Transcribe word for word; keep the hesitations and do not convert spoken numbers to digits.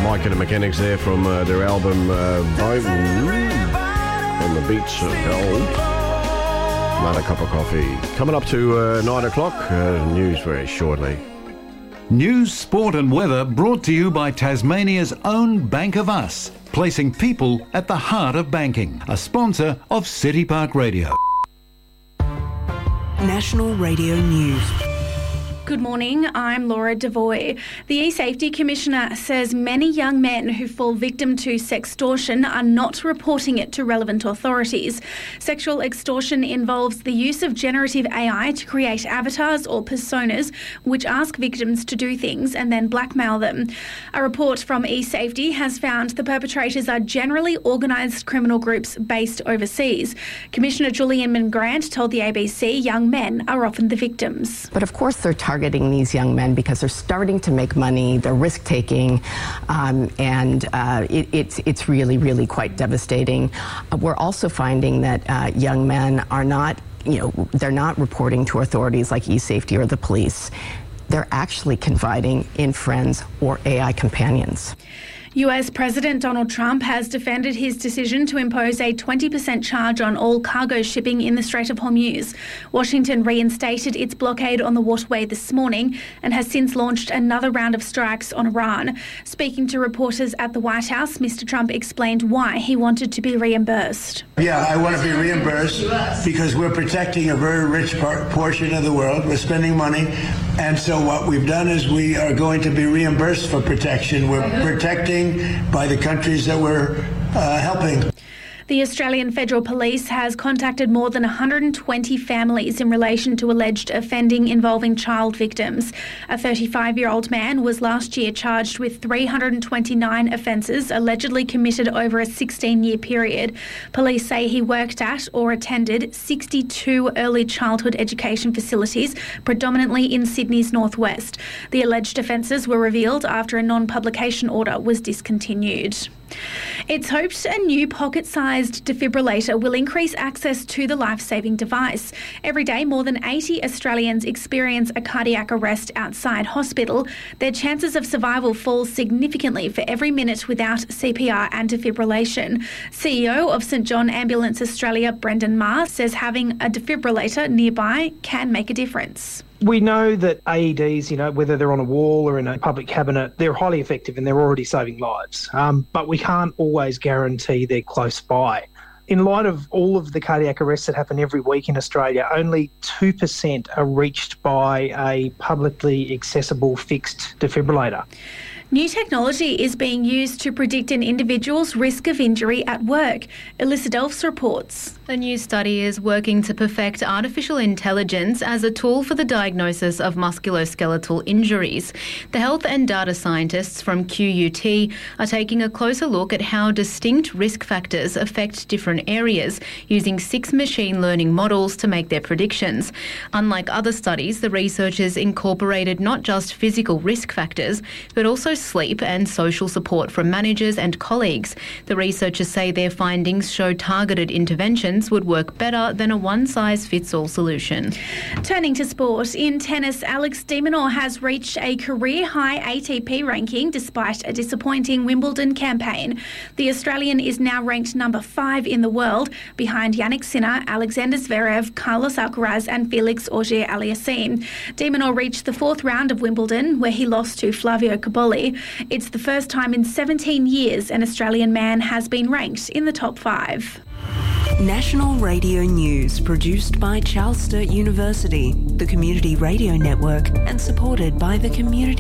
Mike and the Mechanics there from uh, their album uh, Boat on the Beach of Hell. Another cup of coffee. Coming up to uh, nine o'clock. Uh, news very shortly. News, sport and weather brought to you by Tasmania's own Bank of Us, placing people at the heart of banking. A sponsor of City Park Radio. National Radio News. Good morning, I'm Laura Devoy. The eSafety Commissioner says many young men who fall victim to sextortion are not reporting it to relevant authorities. Sexual extortion involves the use of generative A I to create avatars or personas which ask victims to do things and then blackmail them. A report from eSafety has found the perpetrators are generally organised criminal groups based overseas. Commissioner Julian Grant told the A B C young men are often the victims. But of course they're targeting targeting these young men because they're starting to make money, they're risk-taking, um, and uh, it, it's, it's really, really quite devastating. Uh, we're also finding that uh, young men are not, you know, they're not reporting to authorities like eSafety or the police. They're actually confiding in friends or A I companions. U S President Donald Trump has defended his decision to impose a twenty percent charge on all cargo shipping in the Strait of Hormuz. Washington reinstated its blockade on the waterway this morning and has since launched another round of strikes on Iran. Speaking to reporters at the White House, Mister Trump explained why he wanted to be reimbursed. Yeah, I want to be reimbursed because we're protecting a very rich part, portion of the world. We're spending money. And so what we've done is we are going to be reimbursed for protection. We're protecting by the countries that we're uh, helping. The Australian Federal Police has contacted more than one hundred twenty families in relation to alleged offending involving child victims. A thirty-five-year-old man was last year charged with three hundred twenty-nine offences allegedly committed over a sixteen-year period. Police say he worked at or attended sixty-two early childhood education facilities, predominantly in Sydney's northwest. The alleged offences were revealed after a non-publication order was discontinued. It's hoped a new pocket-sized defibrillator will increase access to the life-saving device. Every day, more than eighty Australians experience a cardiac arrest outside hospital. Their chances of survival fall significantly for every minute without C P R and defibrillation. C E O of St John Ambulance Australia, Brendan Marr, says having a defibrillator nearby can make a difference. We know that A E Ds, you know, whether they're on a wall or in a public cabinet, they're highly effective and they're already saving lives. Um, but we can't always guarantee they're close by. In light of all of the cardiac arrests that happen every week in Australia, only two percent are reached by a publicly accessible fixed defibrillator. New technology is being used to predict an individual's risk of injury at work. Alyssa Delphs reports. A new study is working to perfect artificial intelligence as a tool for the diagnosis of musculoskeletal injuries. The health and data scientists from Q U T are taking a closer look at how distinct risk factors affect different areas, using six machine learning models to make their predictions. Unlike other studies, the researchers incorporated not just physical risk factors, but also sleep and social support from managers and colleagues. The researchers say their findings show targeted interventions would work better than a one-size-fits-all solution. Turning to sport, in tennis, Alex de Minaur has reached a career-high A T P ranking despite a disappointing Wimbledon campaign. The Australian is now ranked number five in the world, behind Jannik Sinner, Alexander Zverev, Carlos Alcaraz and Felix Auger-Aliassime. De Minaur reached the fourth round of Wimbledon, where he lost to Flavio Cobolli. It's the first time in seventeen years an Australian man has been ranked in the top five. National Radio News, produced by Charles Sturt University, the Community Radio Network, and supported by the Community